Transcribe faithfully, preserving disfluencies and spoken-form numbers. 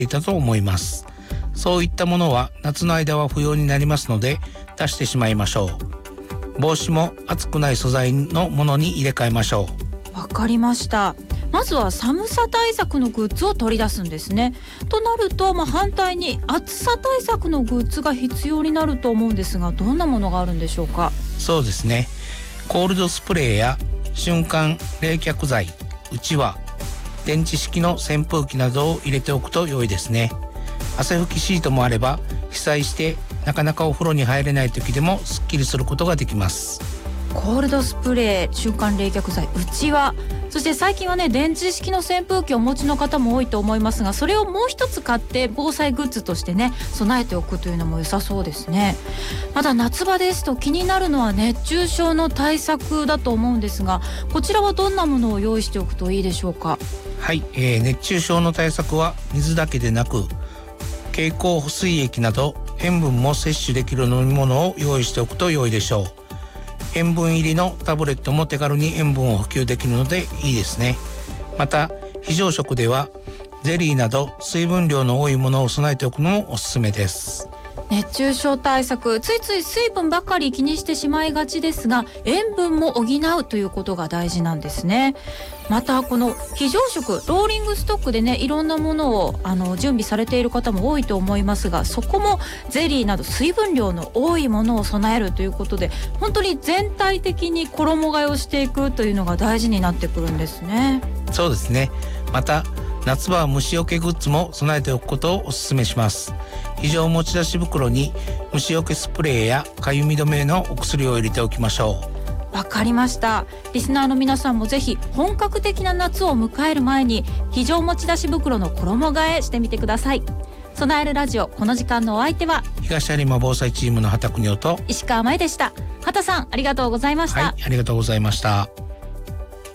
いたと思います。そういったものは夏の間は不要になりますので出してしまいましょう。帽子も暑くない素材のものに入れ替えましょう。わかりました。まずは寒さ対策のグッズを取り出すんですね。となると、まあ、反対に暑さ対策のグッズが必要になると思うんですが、どんなものがあるんでしょうか。 そうですね。コールドスプレーや瞬間冷却剤、うちわ、電池式の扇風機などを入れておくと良いですね。汗拭きシートもあれば、被災してなかなかお風呂に入れない時でもすっきりすることができます。 コールドスプレー、瞬間冷却剤、うちわ、そして最近はね、電池式の扇風機をお持ちの方も多いと思いますが、それをもう一つ買って防災グッズとしてね、備えておくというのも良さそうですね。まだ夏場ですと気になるのは熱中症の対策だと思うんですが、こちらはどんなものを用意しておくといいでしょうか。 はい、えー、熱中症の対策は水だけでなく経口補水液など塩分も摂取できる飲み物を用意しておくと良いでしょう。塩分入りのタブレットも手軽に塩分を補給できるのでいいですね。また非常食ではゼリーなど水分量の多いものを備えておくのもおすすめです。 熱中症対策、ついつい水分ばかり気にしてしまいがちですが、塩分も補うということが大事なんですね。またこの非常食、ローリングストックでね、いろんなものをあの準備されている方も多いと思いますが、そこもゼリーなど水分量の多いものを備えるということで、本当に全体的に衣替えをしていくというのが大事になってくるんですね。 そうですね。また夏場は虫除けグッズも備えておくことをお勧めします。非常持ち出し袋に虫除けスプレーやかゆみ止めのお薬を入れておきましょう。わかりました。リスナーの皆さんもぜひ本格的な夏を迎える前に非常持ち出し袋の衣替えしてみてください。備えるラジオ、この時間のお相手は東有馬防災チームの畑邦夫と石川真由でした。畑さん、ありがとうございました。 はい、ありがとうございました。